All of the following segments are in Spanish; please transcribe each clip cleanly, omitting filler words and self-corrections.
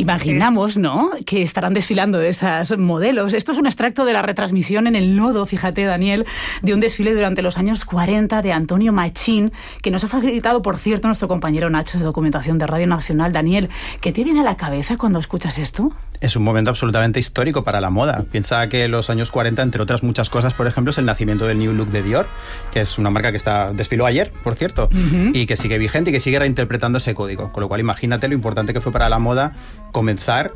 Imaginamos, ¿no?, que estarán desfilando esas modelos. Esto es un extracto de la retransmisión en el Nodo, fíjate, Daniel, de un desfile durante los años 40 de Antonio Machín, que nos ha facilitado, por cierto, nuestro compañero Nacho de Documentación de Radio Nacional. Daniel, ¿qué te viene a la cabeza cuando escuchas esto? Es un momento absolutamente histórico para la moda. Piensa que los años 40, entre otras muchas cosas, por ejemplo, es el nacimiento del New Look de Dior, que es una marca que desfiló ayer, por cierto, y que sigue vigente y que sigue reinterpretando ese código. Con lo cual, imagínate lo importante que fue para la moda comenzar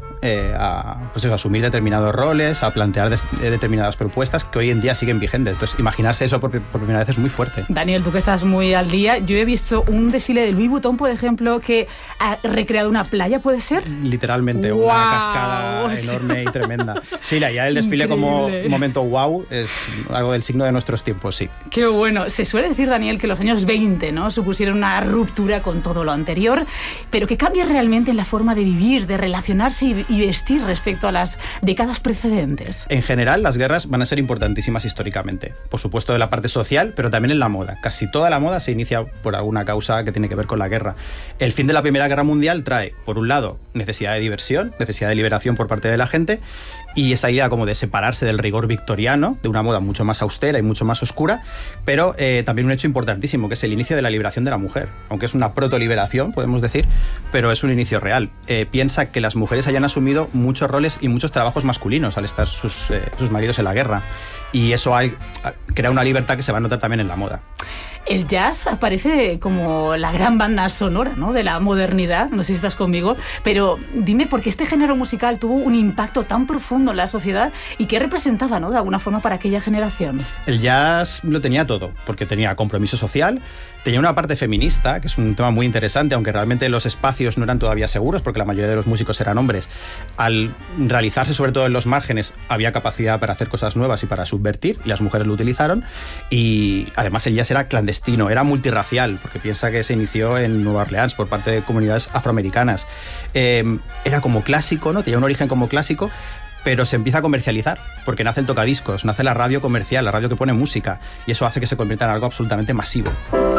a asumir determinados roles, a plantear determinadas propuestas que hoy en día siguen vigentes. Entonces, imaginarse eso por primera vez es muy fuerte. Daniel, tú que estás muy al día, yo he visto un desfile de Louis Vuitton, por ejemplo, que ha recreado una playa, ¿puede ser? Literalmente, ¡wow! Una cascada enorme y tremenda. Sí, ya el desfile increíble. Como un momento wow es algo del signo de nuestros tiempos, sí. Qué bueno. Se suele decir, Daniel, que los años 20, ¿no?, supusieron una ruptura con todo lo anterior, pero que cambia realmente en la forma de vivir, de relacionarse y vestir respecto a las décadas precedentes. En general, las guerras van a ser importantísimas históricamente. Por supuesto, de la parte social, pero también en la moda. Casi toda la moda se inicia por alguna causa que tiene que ver con la guerra. El fin de la Primera Guerra Mundial trae, por un lado, necesidad de diversión, necesidad de liberación por parte de la gente, y esa idea como de separarse del rigor victoriano, de una moda mucho más austera y mucho más oscura, pero también un hecho importantísimo, que es el inicio de la liberación de la mujer. Aunque es una protoliberación, podemos decir, pero es un inicio real. Piensa que las mujeres hayan asumido muchos roles y muchos trabajos masculinos al estar sus maridos en la guerra. Y eso crea una libertad que se va a notar también en la moda. El jazz aparece como la gran banda sonora, ¿no?, de la modernidad, no sé si estás conmigo, pero dime por qué este género musical tuvo un impacto tan profundo en la sociedad y qué representaba, ¿no?, de alguna forma para aquella generación. El jazz lo tenía todo, porque tenía compromiso social, tenía una parte feminista, que es un tema muy interesante, aunque realmente los espacios no eran todavía seguros, porque la mayoría de los músicos eran hombres. Al realizarse sobre todo en los márgenes, había capacidad para hacer cosas nuevas y para subvertir, y las mujeres lo utilizaron, y además el jazz era clandestino, era multirracial, porque piensa que se inició en Nueva Orleans por parte de comunidades afroamericanas. Era como clásico, ¿no?, tenía un origen como clásico, pero se empieza a comercializar, porque nace el tocadiscos, nace la radio comercial, la radio que pone música, y eso hace que se convierta en algo absolutamente masivo.